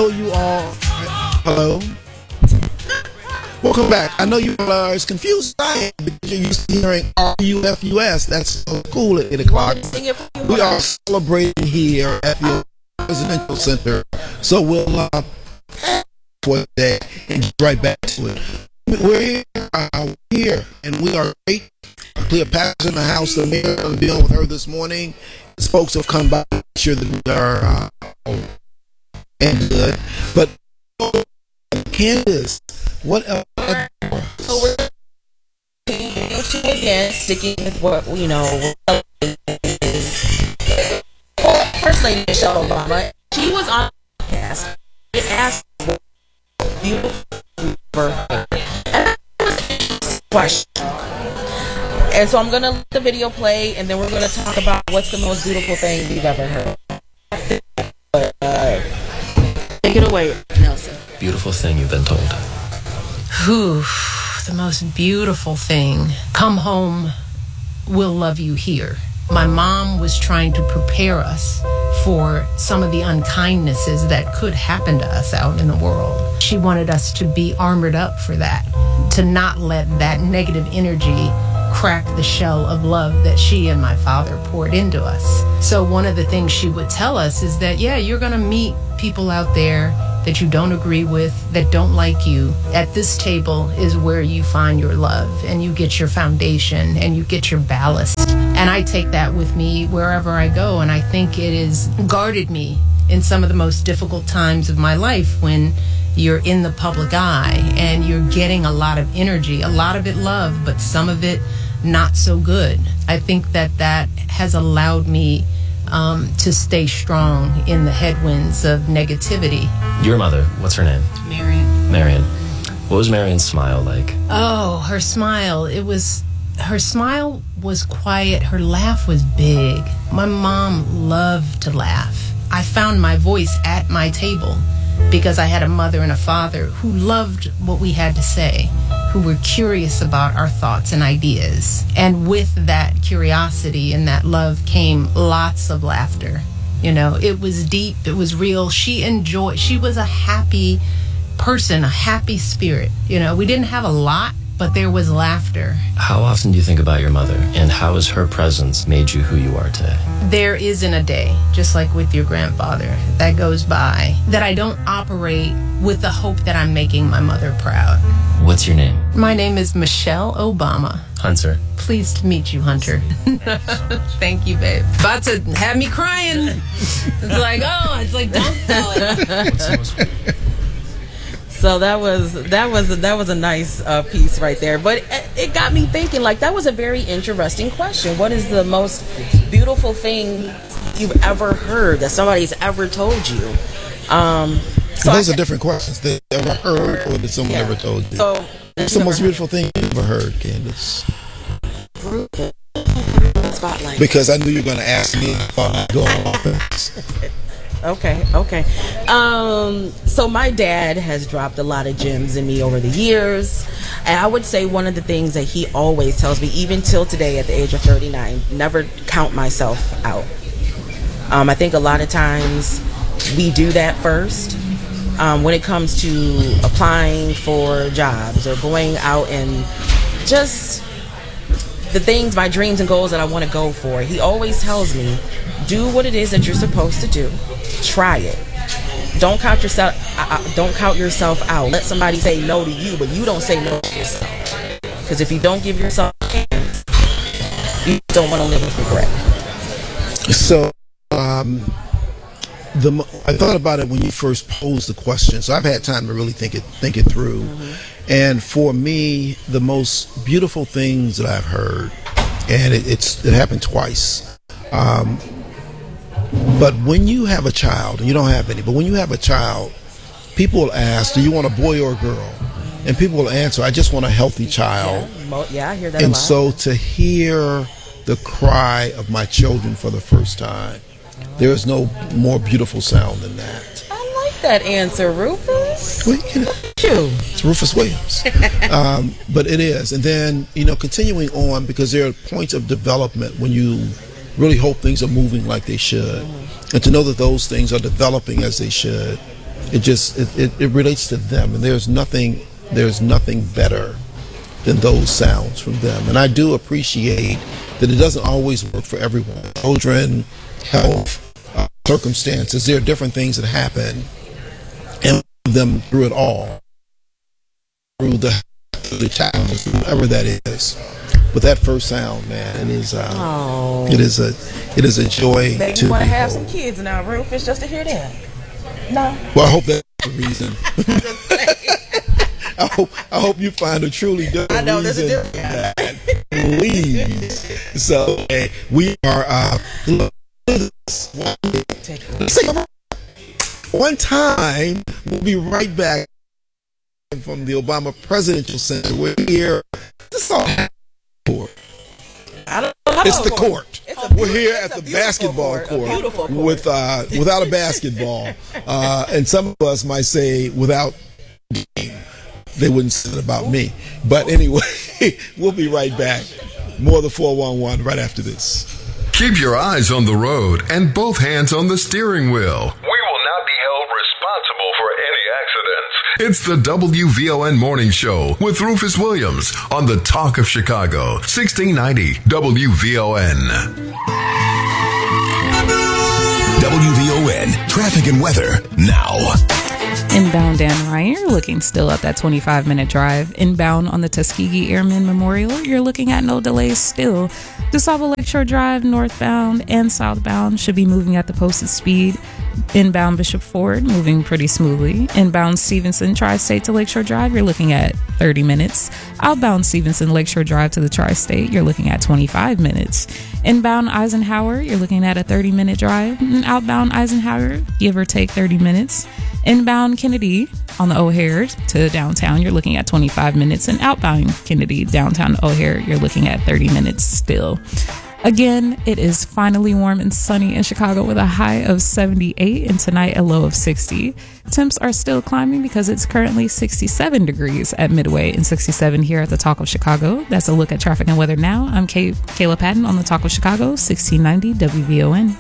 you all. Hello. Welcome back. I know you all are as confused as I am because you're used to hearing RUFUS. That's so cool at 8 o'clock. We are celebrating here at the Presidential Center. So we'll for the day and get right back to it. We're here, and we are great. Cleopatra's in the house. The mayor will be on with her this morning. As folks have come by, make sure that we are and good. But Candace, what else? So we're again sticking with what we know. First Lady Michelle Obama, she was on the podcast. It asked beautiful question. And so I'm gonna let the video play, and then we're gonna talk about what's the most beautiful thing you've ever heard. Take it away, Nelson. Beautiful thing you've been told. Whew, the most beautiful thing. Come home, we'll love you here. My mom was trying to prepare us for some of the unkindnesses that could happen to us out in the world. She wanted us to be armored up for that, to not let that negative energy crack the shell of love that she and my father poured into us. So one of the things she would tell us is that, yeah, you're going to meet people out there that you don't agree with, that don't like you. At this table is where you find your love, and you get your foundation, and you get your ballast. And I take that with me wherever I go, and I think it has guarded me in some of the most difficult times of my life, when you're in the public eye and you're getting a lot of energy, a lot of it love, but some of it not so good. I think that has allowed me to stay strong in the headwinds of negativity. Your mother, what's her name? Marion. What was Marion's smile like? Oh, her smile was quiet. Her laugh was big. My mom loved to laugh. I found my voice at my table because I had a mother and a father who loved what we had to say, who were curious about our thoughts and ideas. And with that curiosity and that love came lots of laughter. You know, it was deep, it was real. She was a happy person, a happy spirit. You know, we didn't have a lot, but there was laughter. How often do you think about your mother, and how has her presence made you who you are today? There isn't a day, just like with your grandfather, that goes by that I don't operate with the hope that I'm making my mother proud. What's your name? My name is Michelle Obama. Hunter. Pleased to meet you, Hunter. Thank you, babe. About to have me crying. It's like, don't tell it. So that was a nice piece right there. But it got me thinking, like, that was a very interesting question. What is the most beautiful thing you've ever heard that somebody's ever told you? So those are different questions. They ever heard, or that someone ever told you? So what's the most beautiful thing you ever heard, Candace? Spotlight. Because I knew you were going to ask me if I go on offense. Okay. So my dad has dropped a lot of gems in me over the years, and I would say one of the things that he always tells me, even till today at the age of 39, never count myself out. I think a lot of times we do that first when it comes to applying for jobs or going out and just the things, my dreams and goals that I want to go for. He always tells me, do what it is that you're supposed to do. Try it. Don't count yourself out. Let somebody say no to you, but you don't say no to yourself. Because if you don't give yourself a chance, you don't want to live with regret. So, I thought about it when you first posed the question. So I've had time to really think it through. Mm-hmm. And for me, the most beautiful things that I've heard, and it happened twice. But when you have a child, and you don't have any, but when you have a child, people will ask, do you want a boy or a girl? And people will answer, I just want a healthy child. Yeah, I hear that and a lot. So to hear the cry of my children for the first time, there is no more beautiful sound than that. I like that answer, Rufus. Well, you know, it's Rufus Williams. But it is. And then, continuing on, because there are points of development when you really hope things are moving like they should. And to know that those things are developing as they should it relates to them, and there's nothing better than those sounds from them. And I do appreciate that it doesn't always work for everyone. Children, health, circumstances, there are different things that happen, and them through it all, through the challenges, whatever that is. But that first sound, man, it is a joy. Maybe to you want to have behold. some kids in our Rufus just to hear that. No. Well, I hope that's the reason. I hope you find a truly different I know, there's a reason different- for that. Please. So we are let's take a break. One time. We'll be right back from the Obama Presidential Center. We're here. This is all court. I don't know. It's the court. We're here at the basketball court with without a basketball, and some of us might say without game. They wouldn't say it about me. But anyway, we'll be right back. More of the 411 right after this. Keep your eyes on the road and both hands on the steering wheel. We will not be held responsible for any accidents. It's the WVON Morning Show with Rufus Williams on the Talk of Chicago, 1690 WVON. WVON traffic and weather now. Inbound Dan Ryan, you're looking still at that 25-minute drive. Inbound on the Tuskegee Airmen Memorial, you're looking at no delays still. DeSable Lakeshore Drive, northbound and southbound, should be moving at the posted speed. Inbound Bishop Ford, moving pretty smoothly. Inbound Stevenson Tri-State to Lakeshore Drive, you're looking at 30 minutes. Outbound Stevenson Lakeshore Drive to the Tri-State, you're looking at 25 minutes. Inbound Eisenhower, you're looking at a 30-minute drive. And outbound Eisenhower, give or take 30 minutes. Inbound Kennedy on the O'Hare to downtown, you're looking at 25 minutes. And outbound Kennedy downtown to O'Hare, you're looking at 30 minutes still. Again, it is finally warm and sunny in Chicago with a high of 78 and tonight a low of 60. Temps are still climbing because it's currently 67 degrees at Midway and 67 here at the Talk of Chicago. That's a look at traffic and weather now. I'm Kayla Patton on the Talk of Chicago, 1690 WVON.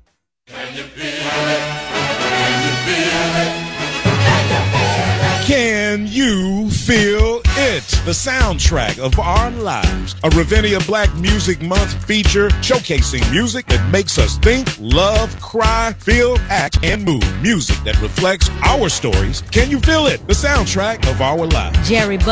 Can you feel it? The soundtrack of our lives. A Ravinia Black Music Month feature showcasing music that makes us think, love, cry, feel, act, and move. Music that reflects our stories. Can you feel it? The soundtrack of our lives. Jerry